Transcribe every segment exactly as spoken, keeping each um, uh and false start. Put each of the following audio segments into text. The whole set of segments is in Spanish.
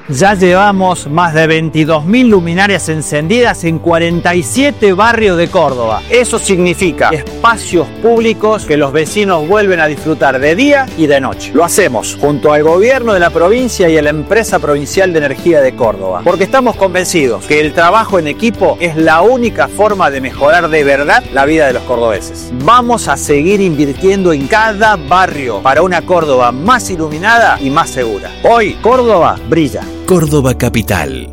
Ya llevamos más de veintidós mil luminarias encendidas en cuarenta y siete barrios de Córdoba. Eso significa espacios públicos que los vecinos vuelven a disfrutar de día y de noche. Lo hacemos junto al gobierno de la provincia y a la empresa provincial de energía de Córdoba, porque estamos convencidos que el trabajo en equipo es la única forma de mejorar de verdad la vida de los cordobeses. Vamos a seguir invirtiendo en cada barrio para una Córdoba más iluminada y más segura. Hoy Córdoba brilla. Córdoba Capital.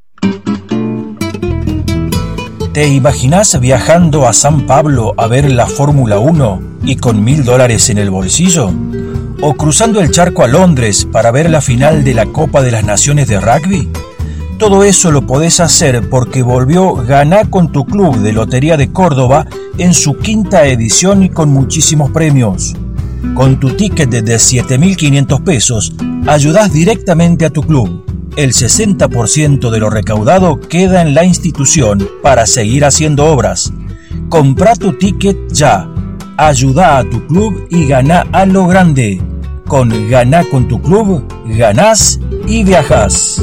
¿Te imaginás viajando a San Pablo a ver la Fórmula uno y con mil dólares en el bolsillo? ¿O cruzando el charco a Londres para ver la final de la Copa de las Naciones de rugby? Todo eso lo podés hacer porque volvió Ganá con tu Club de Lotería de Córdoba en su quinta edición y con muchísimos premios. Con tu ticket de siete mil quinientos pesos, ayudás directamente a tu club. El sesenta por ciento de lo recaudado queda en la institución para seguir haciendo obras. Comprá tu ticket ya. Ayudá a tu club y ganá a lo grande. Con Ganá con tu Club, ganás y viajás.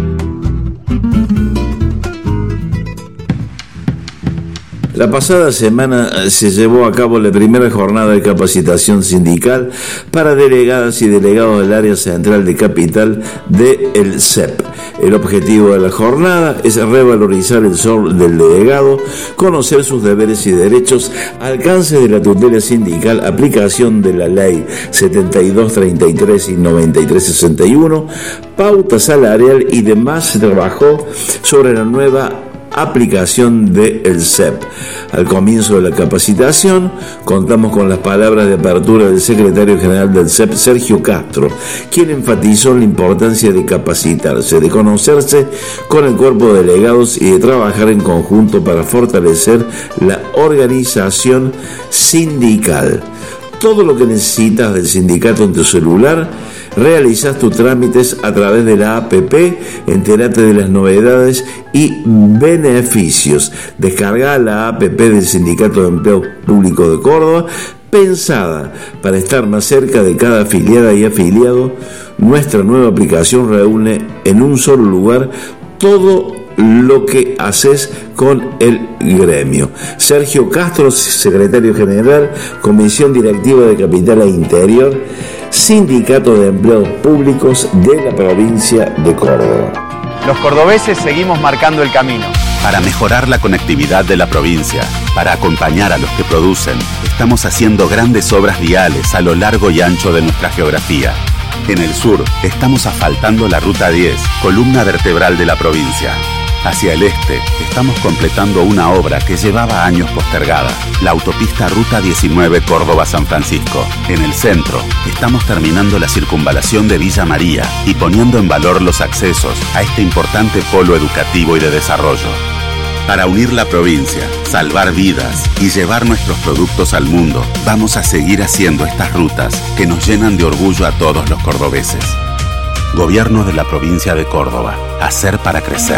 La pasada semana se llevó a cabo la primera jornada de capacitación sindical para delegadas y delegados del área central de Capital de el C E P. El objetivo de la jornada es revalorizar el rol del delegado, conocer sus deberes y derechos, alcance de la tutela sindical, aplicación de la ley setenta y dos treinta y tres y noventa y tres sesenta y uno, pauta salarial y demás. Se trabajó sobre la nueva aplicación del C E P. Al comienzo de la capacitación contamos con las palabras de apertura del secretario general del C E P, Sergio Castro, quien enfatizó la importancia de capacitarse, de conocerse con el cuerpo de delegados y de trabajar en conjunto para fortalecer la organización sindical. Todo lo que necesitas del sindicato en tu celular. Realizas tus trámites a través de la app, entérate de las novedades y beneficios. Descarga la app del Sindicato de Empleo Público de Córdoba, pensada para estar más cerca de cada afiliada y afiliado. Nuestra nueva aplicación reúne en un solo lugar todo lo que haces con el gremio. Sergio Castro, secretario general, Comisión Directiva de Capital e Interior, Sindicato de Empleados Públicos de la provincia de Córdoba. Los cordobeses seguimos marcando el camino. Para mejorar la conectividad de la provincia, para acompañar a los que producen, estamos haciendo grandes obras viales a lo largo y ancho de nuestra geografía. En el sur, estamos asfaltando la Ruta diez, columna vertebral de la provincia. Hacia el este, estamos completando una obra que llevaba años postergada, la autopista Ruta diecinueve Córdoba-San Francisco. En el centro, estamos terminando la circunvalación de Villa María y poniendo en valor los accesos a este importante polo educativo y de desarrollo. Para unir la provincia, salvar vidas y llevar nuestros productos al mundo, vamos a seguir haciendo estas rutas que nos llenan de orgullo a todos los cordobeses. Gobierno de la provincia de Córdoba. Hacer para crecer.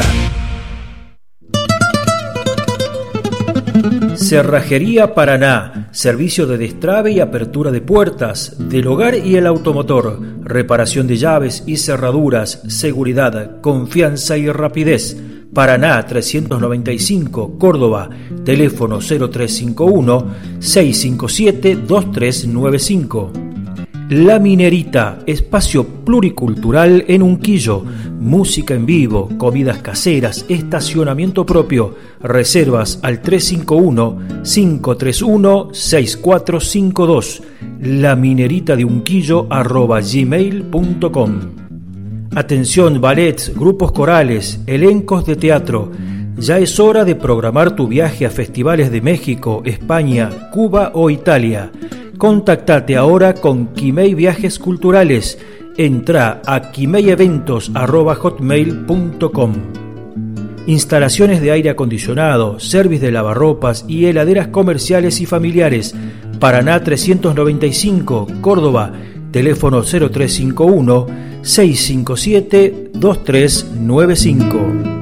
Cerrajería Paraná, servicio de destrabe y apertura de puertas, del hogar y el automotor, reparación de llaves y cerraduras, seguridad, confianza y rapidez. Paraná trescientos noventa y cinco, Córdoba, teléfono cero tres cinco uno, seis cinco siete, dos tres nueve cinco. La Minerita, espacio pluricultural en Unquillo, música en vivo, comidas caseras, estacionamiento propio, reservas al tres cinco uno, cinco tres uno, seis cuatro cinco dos, la minerita de Unquillo arroba gmail punto com. Atención, ballets, grupos corales, elencos de teatro. Ya es hora de programar tu viaje a festivales de México, España, Cuba o Italia. Contactate ahora con Quimei Viajes Culturales. Entra a quimei eventos arroba hotmail punto com. Instalaciones de aire acondicionado, servicio de lavarropas y heladeras comerciales y familiares. Paraná trescientos noventa y cinco, Córdoba. Teléfono cero tres cinco uno, seis cinco siete, dos tres nueve cinco.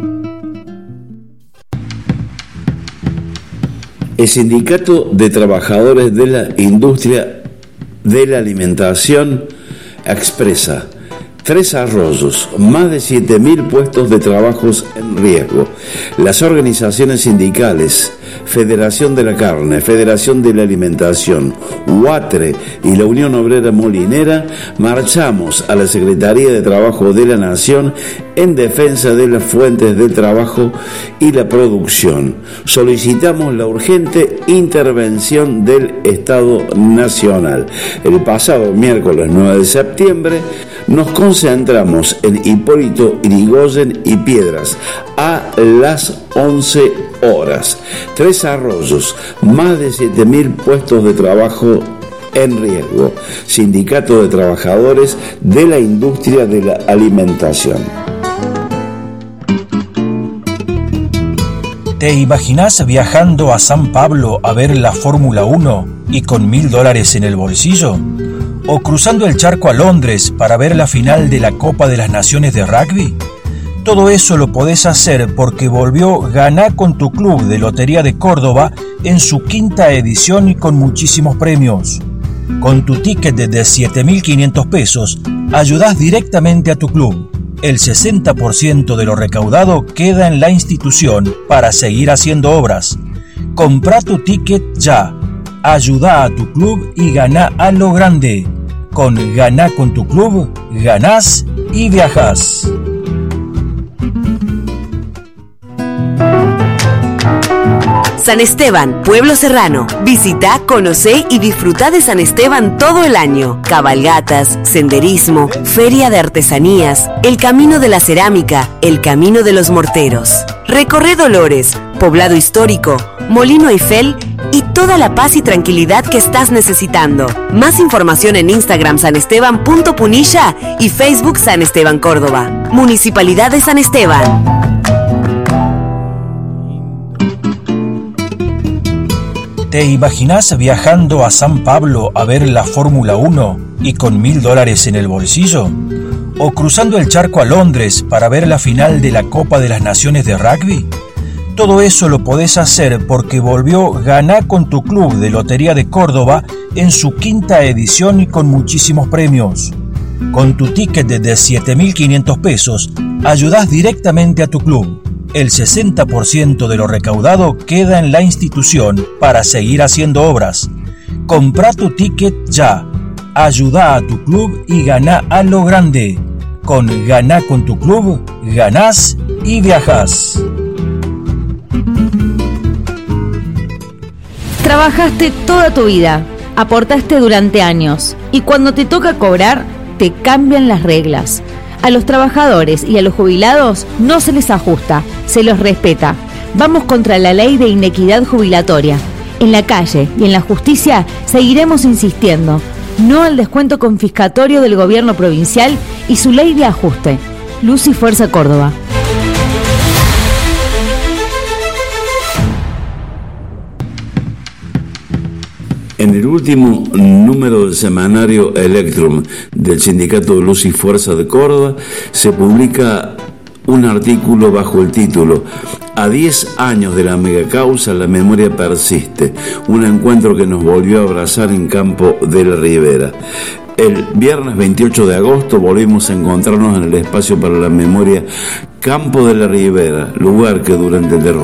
El Sindicato de Trabajadores de la Industria de la Alimentación expresa Tres Arroyos, más de siete mil puestos de trabajos en riesgo. Las organizaciones sindicales, Federación de la Carne, Federación de la Alimentación, UATRE y la Unión Obrera Molinera, marchamos a la Secretaría de Trabajo de la Nación en defensa de las fuentes de trabajo y la producción. Solicitamos la urgente intervención del Estado Nacional. El pasado miércoles nueve de septiembre nos concentramos en Hipólito Yrigoyen y Piedras a las once horas. Tres Arroyos, más de siete mil puestos de trabajo en riesgo. Sindicato de Trabajadores de la Industria de la Alimentación. ¿Te imaginas viajando a San Pablo a ver la Fórmula uno y con mil dólares en el bolsillo? ¿O cruzando el charco a Londres para ver la final de la Copa de las Naciones de rugby? Todo eso lo podés hacer porque volvió Ganá con tu Club de Lotería de Córdoba en su quinta edición y con muchísimos premios. Con tu ticket de siete mil quinientos pesos, ayudás directamente a tu club. El sesenta por ciento de lo recaudado queda en la institución para seguir haciendo obras. Comprá tu ticket ya. Ayudá a tu club y ganá a lo grande. Con Ganá con tu Club, ganás y viajás. San Esteban, pueblo serrano. Visita, conocé y disfrutá de San Esteban todo el año. Cabalgatas, senderismo, feria de artesanías, el camino de la cerámica, el camino de los morteros. Recorre Dolores, poblado histórico, Molino Eiffel y toda la paz y tranquilidad que estás necesitando. Más información en Instagram sanesteban punto punilla y Facebook San Esteban Córdoba. Municipalidad de San Esteban. ¿Te imaginas viajando a San Pablo a ver la Fórmula uno y con mil dólares en el bolsillo? ¿O cruzando el charco a Londres para ver la final de la Copa de las Naciones de rugby? Todo eso lo podés hacer porque volvió Ganá con tu Club de Lotería de Córdoba en su quinta edición y con muchísimos premios. Con tu ticket de siete mil quinientos pesos, ayudás directamente a tu club. El sesenta por ciento de lo recaudado queda en la institución para seguir haciendo obras. Comprá tu ticket ya. Ayudá a tu club y ganá a lo grande. Con Ganá con tu Club, ganás y viajás. Trabajaste toda tu vida, aportaste durante años y cuando te toca cobrar, te cambian las reglas. A los trabajadores y a los jubilados no se les ajusta, se los respeta. Vamos contra la ley de inequidad jubilatoria. En la calle y en la justicia seguiremos insistiendo. No al descuento confiscatorio del gobierno provincial y su ley de ajuste. Luz y Fuerza Córdoba. En el último número del semanario Electrum del Sindicato de Luz y Fuerza de Córdoba se publica un artículo bajo el título A diez años de la megacausa, la memoria persiste, un encuentro que nos volvió a abrazar en Campo de la Ribera. El viernes veintiocho de agosto volvimos a encontrarnos en el espacio para la memoria Campo de la Ribera, lugar que durante el